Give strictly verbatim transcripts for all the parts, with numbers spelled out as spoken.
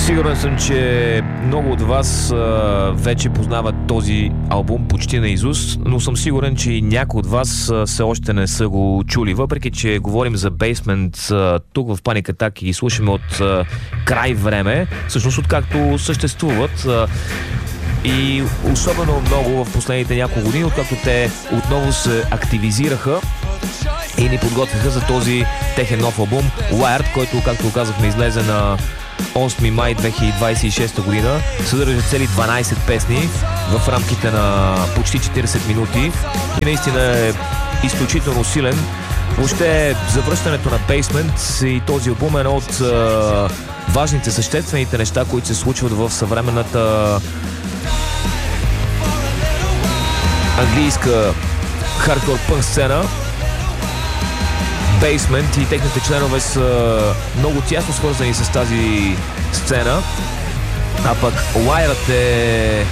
Сигурен съм, че много от вас а, вече познават този албум почти наизуст, но съм сигурен, че и някои от вас а, все още не са го чули. Въпреки че говорим за Basement а, тук в Panic Attack и слушаме от а, край време, всъщност откакто съществуват. А, и особено много в последните няколко години, откакто те отново се активизираха и ни подготвиха за този техен нов албум Wired, който, както казахме, излезе на осми май две хиляди двадесет и шеста година. Съдържа цели дванадесет песни в рамките на почти четиридесет минути и наистина е изключително силен. Въобще завръщането на Basement и този албум е едно от а, важните, съществените неща, които се случват в съвременната английска хардкор пънк сцена. Basement и техните членове са много тясно свързани с тази сцена, а пък Wired е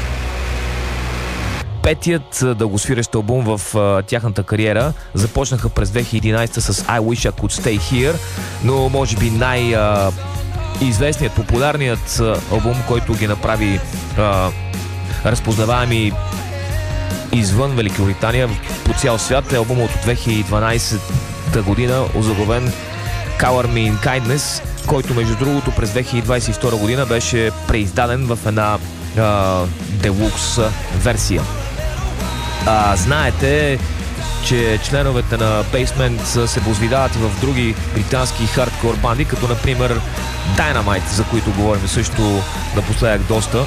петият дългосвирещ албум в а, тяхната кариера. Започнаха през две хиляди и единадесета с I Wish I Could Stay Here, но може би най-известният, популярният албум, който ги направи а, разпознаваеми извън Великобритания по цял свят, е албумът от две хиляди и дванадесета година, озаглавен Color Me in Kindness, който между другото през две хиляди двадесет и втора година беше преиздаден в една делукс версия. А, знаете, че членовете на Basement се возвидават и в други британски хардкор банди, като например Dynamite, за които говорим също напоследък доста.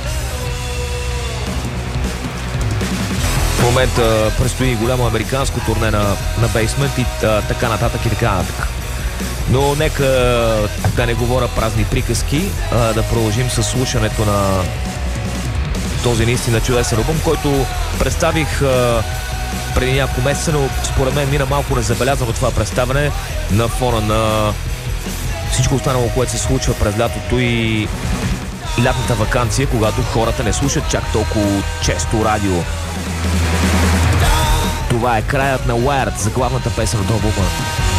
В момента предстои голямо американско турне на, на Basement и а, така нататък и така нататък. Но нека да не говоря празни приказки, а да продължим с слушането на този наистина чудесен албум, който представих а, преди няколко месеца, но според мен мина малко незабелязано това представяне на фона на всичко останало, което се случва през лятото и лятната ваканция, когато хората не слушат чак толкова често радио. Това е краят на Wired, за главната песен от албума.